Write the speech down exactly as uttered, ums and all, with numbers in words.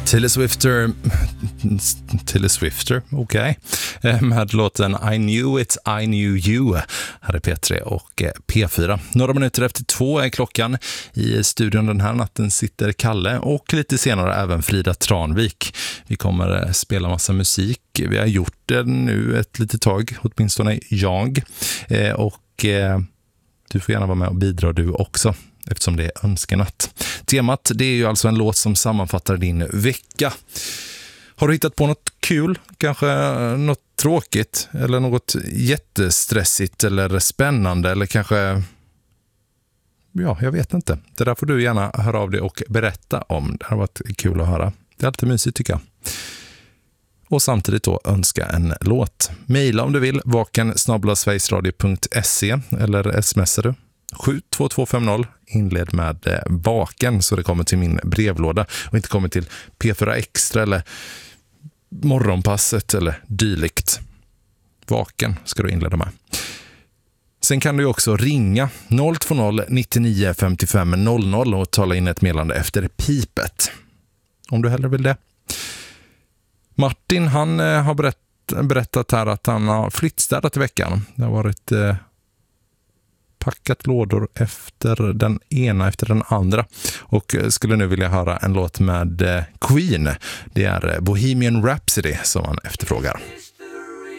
Taylor Swifter Taylor Swifter, okej okay. Med låten I Knew It, I Knew You. Här är P tre och P fyra. Några minuter efter två är klockan. I studion den här natten sitter Kalle och lite senare även Frida Tranvik. Vi kommer spela massa musik. Vi har gjort det nu ett litet tag, åtminstone jag. Och du får gärna vara med och bidra du också, eftersom det är önskenatt. Temat, det är ju alltså en låt som sammanfattar din vecka. Har du hittat på något kul? Kanske något tråkigt? Eller något jättestressigt eller spännande? Eller kanske... Ja, jag vet inte. Det där får du gärna höra av dig och berätta om. Det har varit kul att höra. Det är alltid mysigt tycker jag. Och samtidigt då önska en låt. Maila om du vill, vaken snabel-a sverigesradio punkt se eller smsar du. sju två två fem noll, inled med eh, vaken så det kommer till min brevlåda och inte kommer till P fyra Extra eller morgonpasset eller dylikt. Vaken ska du inleda med. Sen kan du också ringa noll två noll nittionio femtiofem noll noll och tala in ett meddelande efter pipet. Om du hellre vill det. Martin, han eh, har berätt, berättat här att han har flyttstädat i veckan. Det har varit... Eh, packat lådor efter den ena efter den andra och skulle nu vilja höra en låt med Queen. Det är Bohemian Rhapsody som han efterfrågar.